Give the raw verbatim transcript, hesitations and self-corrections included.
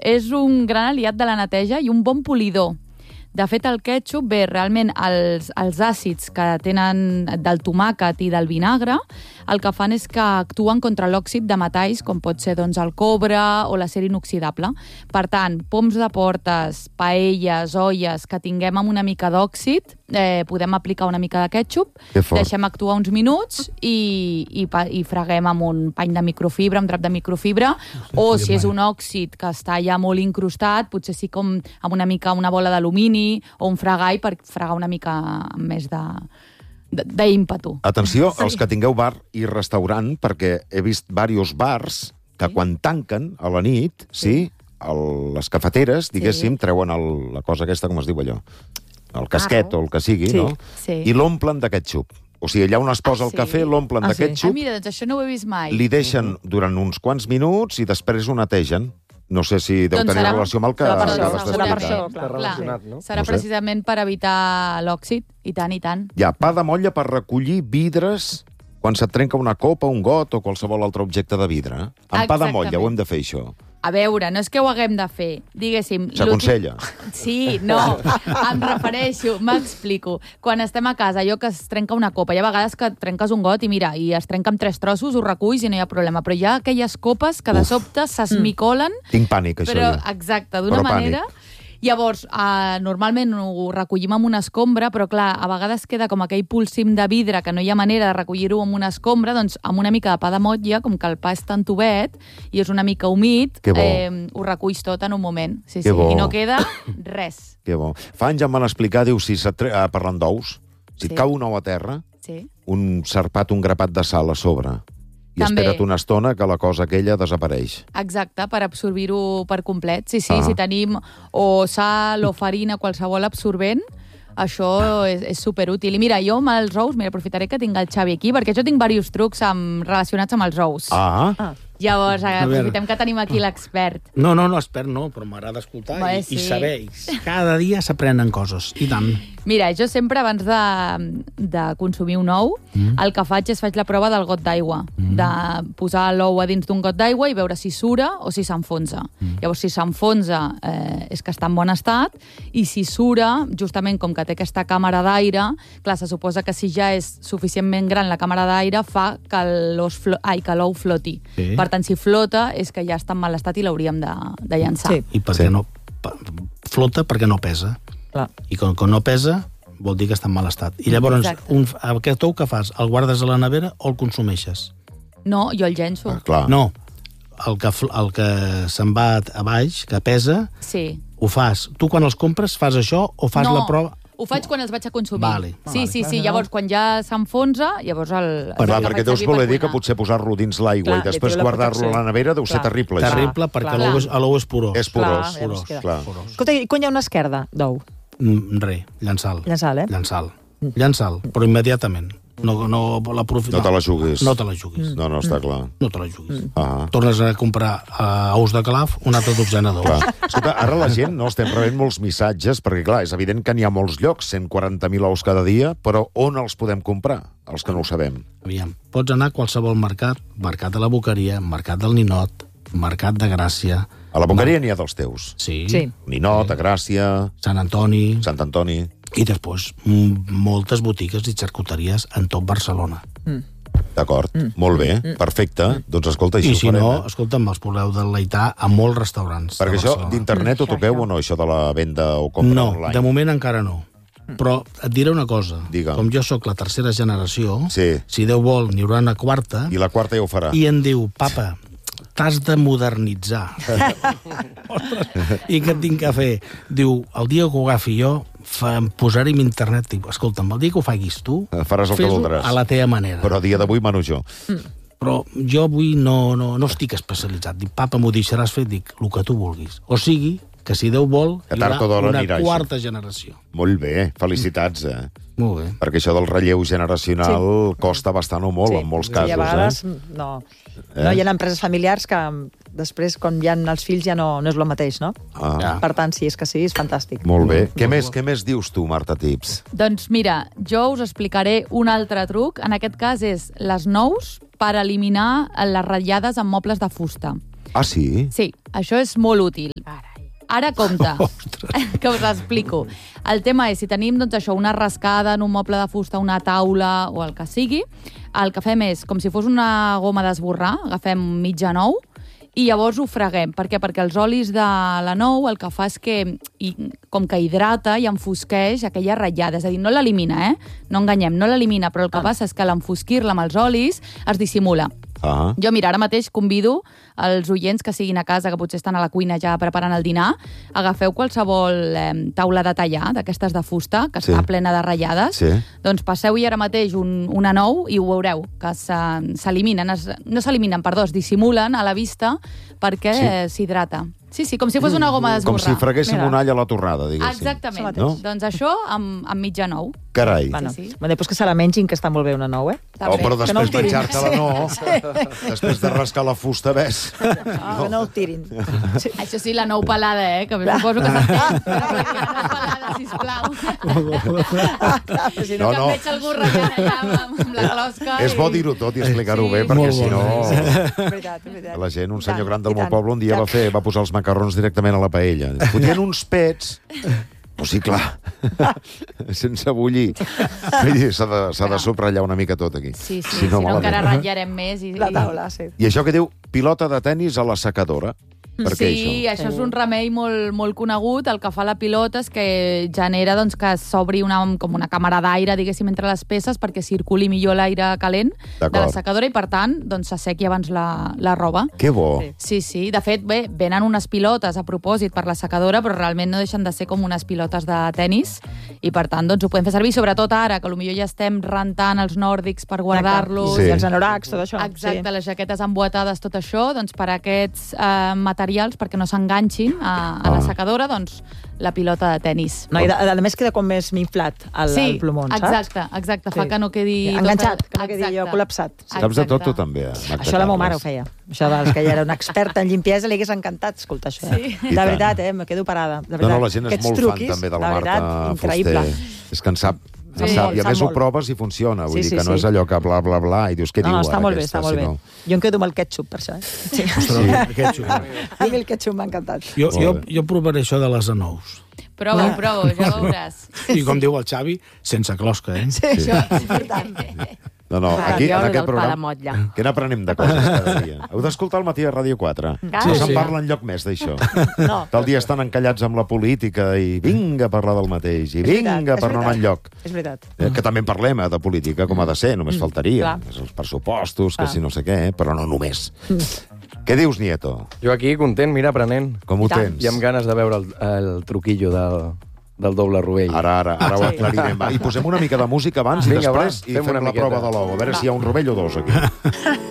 és un gran aliat de la neteja i un bon polidor. De fet, el ketchup, bé, realment els, els àcids que tenen del tomàquet i del vinagre, el que fan és que actuen contra l'òxid de metalls, com pot ser doncs, el cobre o l'acer inoxidable. Per tant, poms de portes, paelles, olles que tinguem amb una mica d'òxid, eh, podem aplicar una mica de ketchup, deixem actuar uns minuts i, i, i freguem amb un pany de microfibra, amb drap de microfibra, o si és un òxid que està ja molt incrustat, potser sí com amb una mica una bola d'alumini o un fregall per fregar una mica amb més de d'ímpetu. Atenció, els que tingueu bar i restaurant, perquè he vist diversos bars que quan tanquen a la nit, sí, el, les cafeteres, diguéssim, treuen el, la cosa aquesta, com es diu allò? El casquet o el que sigui, no? I l'omplen de ketchup. O sigui, allà on es posa el cafè, l'omplen de ketchup. Ah, mira, doncs això no ho he vist mai. Li deixen durant uns quants minuts i després ho netegen. No sé si deu tenir relació amb el que acabes d'explicar. Serà precisament per evitar l'òxid, i tant, i tant. Hi ha pa de motlla per recollir vidres quan se't trenca una copa, un got o qualsevol altre objecte de vidre. Amb pa de motlla ho hem de fer, això. A veure, no és que ho haguem de fer, diguéssim... S'aconsella. Sí, no, em refereixo, m'explico. Quan estem a casa, allò que es trenca una copa, hi ha vegades que trenques un got i mira, i es trenca amb tres trossos, ho reculls i no hi ha problema, però hi ha aquelles copes que de sobte s'esmicolen... Tinc pànic, això. Però, exacte, d'una manera... Llavors, eh, normalment ho recollim amb una escombra, però clar, a vegades queda com aquell polsim de vidre que no hi ha manera de recollir-ho amb una escombra, doncs amb una mica de pa de motlla, com que el pa és tan tubet i és una mica humit, eh, ho reculls tot en un moment. Sí, sí, i no queda res. Que bo. Fa anys em van explicar, diu, si tre... ah, parlant d'ous, si et cau un ou a terra, un sarpat, un grapat de sal a sobre... I També. espera't una estona que la cosa aquella desapareix. Exacte, per absorbir-ho per complet. Sí, sí, ah. si tenim o sal o farina, qualsevol absorbent, això és, és superútil. I mira, jo amb els ous, mira, aprofitaré que tinc el Xavi aquí, perquè jo tinc diversos trucs amb, relacionats amb els ous. Ah. ah. Llavors, aprofitem que tenim aquí l'expert. No, no, no, expert no, però m'agrada escoltar Bé, i, sí. i saber. Cada dia s'aprenen coses, i tant. Mira, jo sempre, abans de, de consumir un ou, mm. el que faig és faig la prova del got d'aigua, mm. de posar l'ou a dins d'un got d'aigua i veure si sura o si s'enfonsa. Mm. Llavors, si s'enfonsa, eh, és que està en bon estat, i si sura, justament com que té aquesta càmera d'aire, clar, se suposa que si ja és suficientment gran la càmera d'aire, fa que l'ou floti. Sí. Per tant, si flota, és que ja està en mal estat i l'hauríem de, de llançar. Sí. I perquè sí. no... Flota perquè no pesa. Clar. I quan, quan no pesa, vol dir que està en mal estat. I llavors, un, aquest ou que fas, el guardes a la nevera o el consumeixes? No, jo el llenço. Ah, clar. No, el que, el que se'n va a baix, que pesa, sí. ho fas. Tu quan els compres fas això o fas no. la prova... Ho faig quan els vaig a consumir. Vale. Sí, sí, sí. Llavors, quan ja s'enfonsa, llavors el... Però, clar, perquè deus voler dir que potser posar-lo dins l'aigua i després guardar-lo a la nevera deu ser terrible. Terrible, perquè l'ou és porós. És porós. Escolta, i quan hi ha una esquerda d'ou? Re, llançal. Llançal, eh? Llançal. Llançal, però immediatament. No, no, la profi... no te la juguis. No te la juguis. No, no, està clar. No te la juguis. Ah. Tornes a comprar uh, ous de calaf, una altra dotzena d'ous. Escolta, ara la gent no estem rebent molts missatges, perquè clar, és evident que n'hi ha molts llocs, cent quaranta mil ous cada dia, però on els podem comprar? Els que no ho sabem. Aviam, pots anar a qualsevol mercat, mercat de la Boqueria, mercat del Ninot, mercat de Gràcia... A la Boqueria n'hi ha dels teus? Sí. sí. Ninot, a Gràcia... Sant Antoni... Sant Antoni... I després, moltes botigues i xarcuteries en tot Barcelona. Mm. D'acord, mm. molt bé, mm. perfecte. Mm. Doncs escolta, I si farem, no, eh? escolta'm, els podeu deleitar a molts restaurants. Perquè això d'internet ho toqueu o no, això de la venda o compra no, online? No, de moment encara no. Però et diré una cosa. Digue'm. Com jo sóc la tercera generació, sí. si Déu vol, n'hi haurà una quarta... I la quarta ja ho farà. I em diu, papa, t'has de modernitzar. Ostres, i què tinc que fer? Diu, el dia que ho agafi jo, em posaré en internet, dic, escolta'm, el dia que ho facis tu, faràs el que voldràs. A la teva manera. Però a dia d'avui mano jo. Mm. Però jo avui no, no, no estic especialitzat. Dic, papa, m'ho deixaràs fer? Dic, el que tu vulguis. O sigui, que si Déu vol, hi haurà una quarta generació. Molt bé, felicitats, eh? Molt bé. Perquè això del relleu generacional sí. costa bastant o molt, sí. en molts casos. I a vegades, eh? no. Eh? No hi ha empreses familiars que després, quan hi ha els fills, ja no, no és el mateix, no? Ah. Ja. Per tant, sí, és que sí, és fantàstic. Molt bé. Què més, què més dius tu, Marta Tips? Doncs mira, jo us explicaré un altre truc. En aquest cas és les nous per eliminar les ratllades en mobles de fusta. Ah, sí? Sí, això és molt útil. Ara compte, que us explico. El tema és, si tenim doncs, això, una rascada en un moble de fusta, una taula o el que sigui, el que fem és, com si fos una goma d'esborrar, agafem mitja nou i llavors ho freguem. Per què? Perquè els olis de la nou el que fa és que, i, com que hidrata i enfosqueix aquella ratllada. És a dir, no l'elimina, eh? No enganyem, no l'elimina, però el que ah. passa és que l'enfosquir-la amb els olis es dissimula. Ah. Jo, mira, ara mateix convido els oients que siguin a casa, que potser estan a la cuina ja preparant el dinar, agafeu qualsevol eh, taula de tallar, d'aquestes de fusta, que sí. està plena de ratllades, sí. doncs passeu-hi ara mateix un, una nou i ho veureu, que s'eliminen, no s'eliminen, perdó, es dissimulen a la vista perquè s'hidrata. Sí. Sí, sí, com si fos una goma d'esborrar. Com si freguéssim un all a la torrada, diguéssim. Exactament. No? Doncs això amb, amb mitja nou. Carai. Bueno, sí, sí. Bueno, pues que se la mengin, que està molt bé una nou, eh? Oh, però després no menjar-te-la no. Sí. Després de rascar la fusta, ves. No, no, no ho tirin. Sí. Això sí, la nou pelada, eh? Que suposo que s'entén. Però la nou pelada, sisplau. Si no, no. Que veig algú ratllant allà amb, amb la closca. És bo dir-ho tot i explicar-ho sí. bé, perquè si no... Veritat, veritat. La gent, un senyor gran del meu poble, un dia va fer, va posar els macarrons directament a la paella. Fotien uns pets... Pues sí, clar. Sense bullir. S'ha de, de subratllar una mica tot aquí. Sí, sí, si no, si no encara ratllarem més. I, la taula, sí. I això que diu pilota de tennis a la secadora. Per què, sí, això? això és un remei molt, molt conegut. El que fa la pilota és que genera doncs, que s'obri una, com una càmera d'aire, diguéssim, entre les peces perquè circuli millor l'aire calent de la secadora i, per tant, doncs, s'assequi abans la, la roba. Que bo! Sí, sí. De fet, bé, venen unes pilotes a propòsit per la secadora, però realment no deixen de ser com unes pilotes de tennis i, per tant, doncs, ho podem fer servir, sobretot ara, que potser ja estem rentant els nòrdics per guardar-los. Sí. I els anoracs, tot això. Exacte, sí. Les jaquetes emboatades, tot això, doncs, per aquests eh, materials, perquè no s'enganxin a, a la secadora, doncs la pilota de tennis. No, i a, a més queda com més inflat el, sí, el plomón, saps? Exacte, exacte, fa sí. que no quedi... Enganxat, que no quedi allò col·lapsat. Sí. Saps de tot, tu també. Això la meva mare ho feia. Això dels que ja era una experta en limpiesa, li hagués encantat escoltar això. Eh? Sí. De veritat, eh? Me quedo parada. De veritat. No, no, la gent és Aquests molt truquis, fan també de la Marta increïble. Fuster. És que en sap... Sí, sap, I a més ho molt. proves i funciona. Vull sí, dir sí, que no sí. és allò que bla, bla, bla, i dius, què no, diu no, està ara molt aquesta? Bé, està molt si bé. No... Jo em quedo amb el ketchup, per això. Eh? Sí. Sí, el ketchup. A mi el ketchup m'ha encantat. Jo, jo, jo provaré això de les anous. Prova, no. prova, ja veuràs. I com diu el Xavi, sense closca, eh? Sí, sí. Això és veritat. No, no, aquí, en aquest programa, motlla. que n'aprenem de coses cada dia. Heu d'escoltar el matí a Ràdio quatre. Sí, no se'n sí. parla enlloc més d'això. No. Tal dia estan encallats amb la política i vinga a parlar del mateix, i vinga per no anar enlloc. És veritat. Eh, que també en parlem, eh, de política, com ha de ser, només faltaria. Clar. Els pressupostos, que Clar. si no sé què, però no només. Què dius, Nieto? Jo aquí content, mira, aprenent. Com ho tens? I amb ganes de veure el, el truquillo del, del doble rovell. Ara, ara, ara ho aclarirem. Va, i posem una mica de música abans Vinga, i després va, i fem fem una la miqueta. prova de l'ou. A veure si hi ha un rovell o dos aquí.